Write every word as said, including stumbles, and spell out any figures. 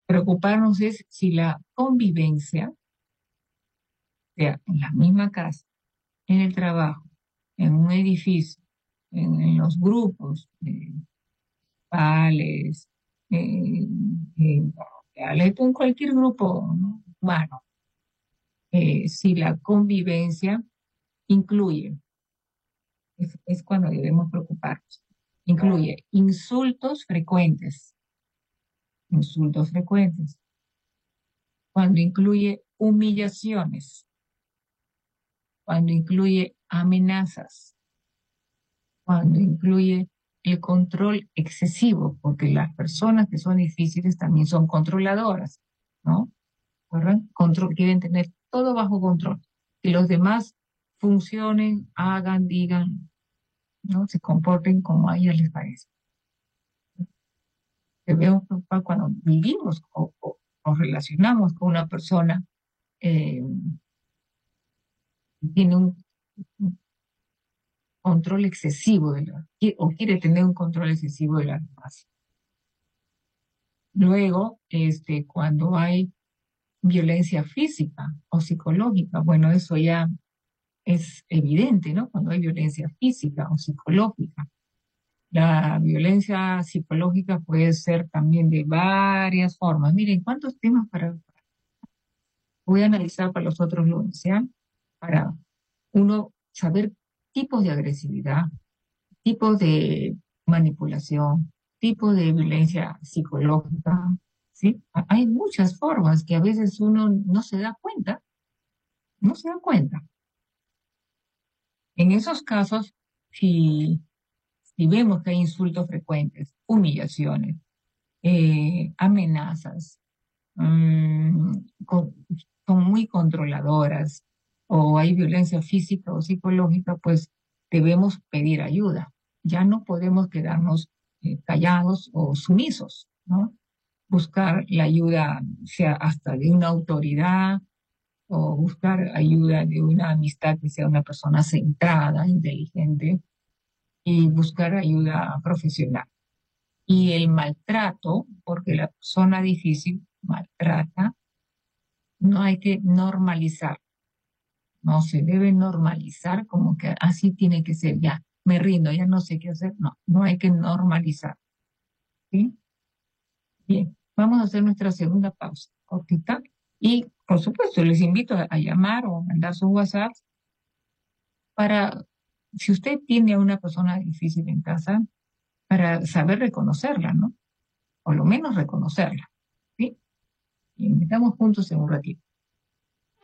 Preocuparnos es si la convivencia, sea en la misma casa, en el trabajo, en un edificio, en, en los grupos, eh, pales, eh, eh, parroquiales, en cualquier grupo, ¿no? Humano, eh, si la convivencia incluye, es, es cuando debemos preocuparnos, incluye insultos frecuentes, insultos frecuentes, cuando incluye humillaciones, cuando incluye amenazas, cuando incluye el control excesivo, porque las personas que son difíciles también son controladoras, ¿no? ¿Verdad? Control, quieren tener todo bajo control, que los demás funcionen, hagan, digan, ¿no? Se comporten como a ellas les parece. Debemos preocupar cuando vivimos o, o nos relacionamos con una persona eh, que tiene un, un control excesivo de la, o quiere tener un control excesivo de las demás. Luego, este, cuando hay violencia física o psicológica, bueno, eso ya es evidente, ¿no? Cuando hay violencia física o psicológica. La violencia psicológica puede ser también de varias formas. Miren, ¿cuántos temas para voy a analizar para los otros lunes, ¿ya? Para uno saber tipos de agresividad, tipos de manipulación, tipos de violencia psicológica, ¿sí? Hay muchas formas que a veces uno no se da cuenta, no se da cuenta. En esos casos, si, si vemos que hay insultos frecuentes, humillaciones, eh, amenazas, mmm, con, son muy controladoras o hay violencia física o psicológica, pues debemos pedir ayuda. Ya no podemos quedarnos eh, callados o sumisos, ¿no? Buscar la ayuda, sea hasta de una autoridad o buscar ayuda de una amistad que sea una persona centrada, inteligente y buscar ayuda profesional. Y el maltrato, porque la persona difícil maltrata, no hay que normalizar, no se debe normalizar como que así tiene que ser, ya me rindo, ya no sé qué hacer, no, no hay que normalizar, ¿sí? Bien, vamos a hacer nuestra segunda pausa, cortita, y por supuesto les invito a, a llamar o mandar sus WhatsApp para, si usted tiene a una persona difícil en casa, para saber reconocerla, ¿no? O lo menos reconocerla, ¿sí? Y estamos juntos en un ratito.